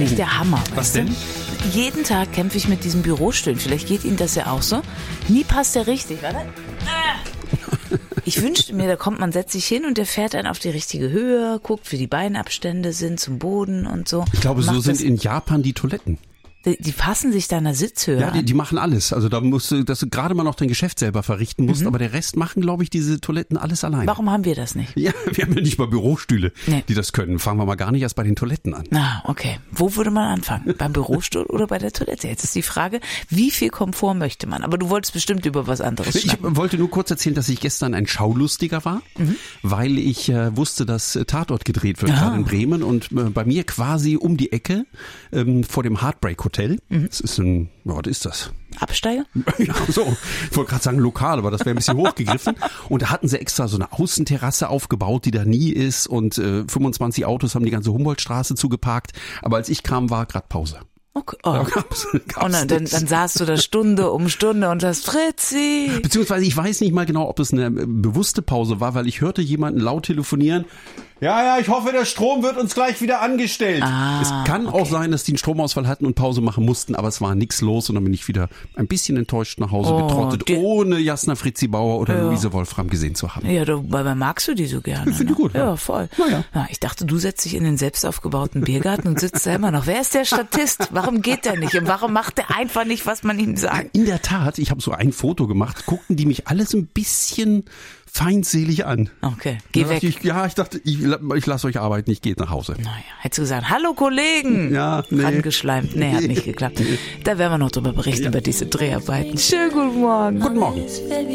echt der Hammer. Was denn? Jeden Tag kämpfe ich mit diesem Bürostühlen. Vielleicht geht Ihnen das ja auch so. Nie passt der richtig, warte. Ich wünschte mir, da kommt man, setzt sich hin und der fährt einen auf die richtige Höhe, guckt, wie die Beinabstände sind zum Boden und so. Ich glaube, so sind in Japan die Toiletten. Die passen sich deiner Sitzhöhe Ja, an. die machen alles. Also da musst du, dass du gerade mal noch dein Geschäft selber verrichten musst, aber der Rest machen, glaube ich, diese Toiletten alles allein. Warum haben wir das nicht? Ja, wir haben ja nicht mal Bürostühle, Nee. die das können. Fangen wir mal gar nicht erst bei den Toiletten an. Na, okay. Wo würde man anfangen? Beim Bürostuhl oder bei der Toilette? Jetzt ist die Frage, wie viel Komfort möchte man? Aber du wolltest bestimmt über was anderes Ich schnacken. wollte nur kurz erzählen, dass ich gestern ein Schaulustiger war, weil ich wusste, dass Tatort gedreht wird, gerade in Bremen und bei mir quasi um die Ecke vor dem Heartbreak Hotel. Das ist ein, was ist das? Absteiger? Ja, so. Ich wollte gerade sagen lokal, aber das wäre ein bisschen hochgegriffen. Und da hatten sie extra so eine Außenterrasse aufgebaut, die da nie ist und 25 Autos haben die ganze Humboldtstraße zugeparkt. Aber als ich kam, war gerade Pause. Okay. Oh. Da gab's Und dann nichts. saßt du da Stunde um Stunde und sagst, Fritzi. Beziehungsweise ich weiß nicht mal genau, ob es eine bewusste Pause war, weil ich hörte jemanden laut telefonieren. Ja, ich hoffe, der Strom wird uns gleich wieder angestellt. Es kann auch sein, dass die einen Stromausfall hatten und Pause machen mussten, aber es war nichts los und dann bin ich wieder ein bisschen enttäuscht nach Hause getrottet, ohne Jasna Fritzi Bauer oder Luise Wolfram gesehen zu haben. Ja, dabei magst du die so gerne. Ich finde die gut, Ja, ja. voll. Naja. Ja, ich dachte, du setzt dich in den selbst aufgebauten Biergarten und sitzt da immer noch. Wer ist der Statist? Warum geht der nicht? Und warum macht der einfach nicht, was man ihm sagt? In der Tat, ich habe so ein Foto gemacht, guckten die mich alle so ein bisschen feindselig an. Okay, geh Da weg. dachte ich lasse euch arbeiten, ich gehe nach Hause. Naja, hättest du gesagt, hallo Kollegen. Ja, nee. Angeschleimt. Nee, hat nicht geklappt. Da werden wir noch drüber berichten, über diese Dreharbeiten. Schönen guten Morgen. Guten Morgen.